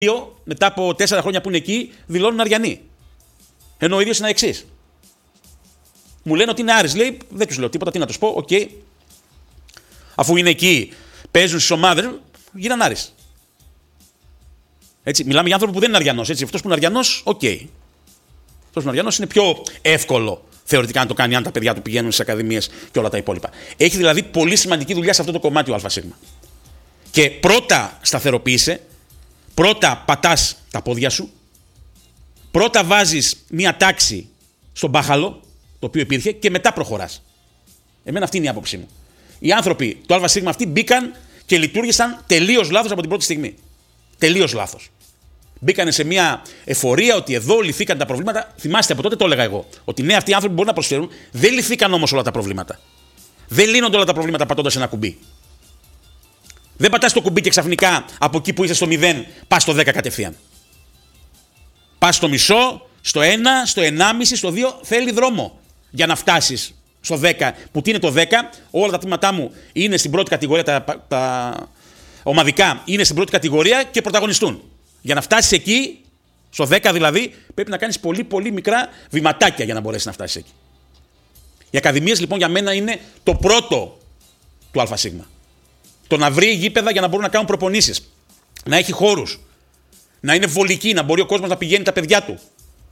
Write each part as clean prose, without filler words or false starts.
μετά από 4 χρόνια που είναι εκεί, δηλώνουν Αριανοί. Ενώ ο ίδιος είναι εξής. Μου λένε ότι είναι Άρης. Λέει, δεν τους λέω τίποτα, τι να τους πω, οκ. Αφού είναι εκεί, παίζουν στις ομάδες, γίναν Άρης. Έτσι, μιλάμε για άνθρωπο που δεν είναι Αριανός. Έτσι, αυτός που είναι Αριανός, οκ. Αυτός που είναι Αριανός είναι πιο εύκολο θεωρητικά να το κάνει αν τα παιδιά του πηγαίνουν στις ακαδημίες και όλα τα υπόλοιπα. Έχει δηλαδή πολύ σημαντική δουλειά σε αυτό το κομμάτι ο ΑΣ. Και πρώτα σταθεροποίησε, πρώτα πατάς τα πόδια σου, πρώτα βάζεις μία τάξη στον μπάχαλο, το οποίο υπήρχε, και μετά προχωράς. Εμένα αυτή είναι η άποψή μου. Οι άνθρωποι του ΑΣ αυτοί μπήκαν και λειτουργήσαν τελείως λάθος από την πρώτη στιγμή. Τελείως λάθος. Μπήκανε σε μια εφορία ότι εδώ λυθήκαν τα προβλήματα. Θυμάστε, από τότε το έλεγα εγώ. Ότι ναι, αυτοί οι άνθρωποι μπορούν να προσφέρουν. Δεν λυθήκαν όμως όλα τα προβλήματα. Δεν λύνονται όλα τα προβλήματα πατώντας ένα κουμπί. Δεν πατάς το κουμπί και ξαφνικά από εκεί που είσαι στο 0 πας στο 10 κατευθείαν. Πας στο μισό, στο 1, στο 1,5, στο 2. Θέλει δρόμο για να φτάσεις στο 10. Που τι είναι το 10, όλα τα τμήματά μου είναι στην πρώτη κατηγορία, τα ομαδικά είναι στην πρώτη κατηγορία και πρωταγωνιστούν. Για να φτάσεις εκεί, στο 10 δηλαδή, πρέπει να κάνεις πολύ πολύ μικρά βηματάκια για να μπορέσεις να φτάσεις εκεί. Οι ακαδημίες λοιπόν για μένα είναι το πρώτο του ΑΣ. Το να βρει γήπεδα για να μπορούν να κάνουν προπονήσεις. Να έχει χώρους. Να είναι βολική, να μπορεί ο κόσμος να πηγαίνει τα παιδιά του.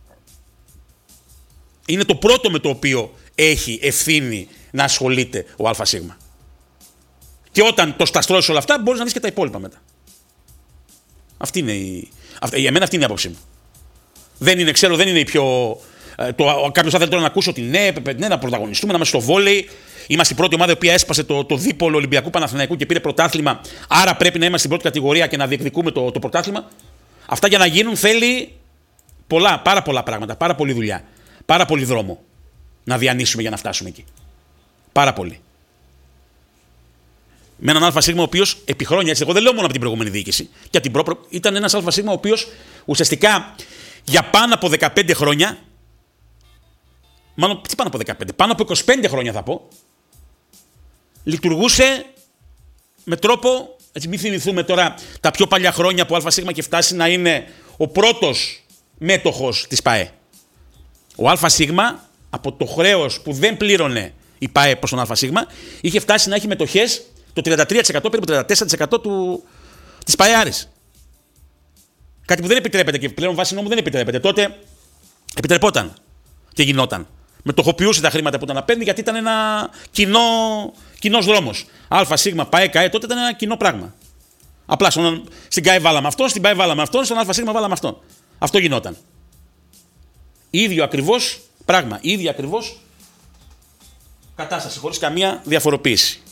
Είναι το πρώτο με το οποίο έχει ευθύνη να ασχολείται ο ΑΣ. Και όταν το σταστρώσεις όλα αυτά, μπορείς να δεις και τα υπόλοιπα μετά. Για μένα αυτή είναι η άποψή μου. Δεν είναι η πιο. Κάποιος θα θέλει τώρα να ακούσει ότι ναι, να πρωταγωνιστούμε, να είμαστε στο βόλεϊ. Είμαστε η πρώτη ομάδα η οποία έσπασε το δίπολο Ολυμπιακού Παναθηναϊκού και πήρε πρωτάθλημα. Άρα πρέπει να είμαστε στην πρώτη κατηγορία και να διεκδικούμε το πρωτάθλημα. Αυτά για να γίνουν θέλει πάρα πολλά πράγματα, πάρα πολλή δουλειά, πάρα πολύ δρόμο να διανύσουμε για να φτάσουμε εκεί. Πάρα πολύ. Με έναν ΑΣ ο οποίος επί χρόνια, έτσι, εγώ δεν λέω μόνο από την προηγούμενη διοίκηση, και την ήταν ένας ΑΣ ο οποίος ουσιαστικά για πάνω από 15 χρόνια, μάλλον τι πάνω από 15, πάνω από 25 χρόνια θα πω, λειτουργούσε με τρόπο, έτσι μην θυμηθούμε τώρα τα πιο παλιά χρόνια που ο ΑΣ είχε φτάσει να είναι ο πρώτος μέτοχος της ΠΑΕ. Ο ΑΣ από το χρέος που δεν πλήρωνε η ΠΑΕ προς τον ΑΣ είχε φτάσει να έχει μετοχές το 33%, περίπου 34% της ΠΑΕ Άρης. Κάτι που δεν επιτρέπεται και πλέον βάσει νόμου δεν επιτρέπεται. Τότε επιτρεπόταν και γινόταν. Μετοχοποιούσε τα χρήματα που ήταν να παίρνει γιατί ήταν ένα κοινός δρόμος. ΑΣ, ΠΑΕ, ΚΑΕ, τότε ήταν ένα κοινό πράγμα. Απλά στην ΚΑΕ βάλαμε αυτόν, στην ΠΑΕ βάλαμε αυτόν, στον ΑΣ βάλαμε αυτόν. Αυτό γινόταν. Ίδιο ακριβώς πράγμα, ίδια ακριβώς κατάσταση, χωρίς καμία διαφοροποίηση.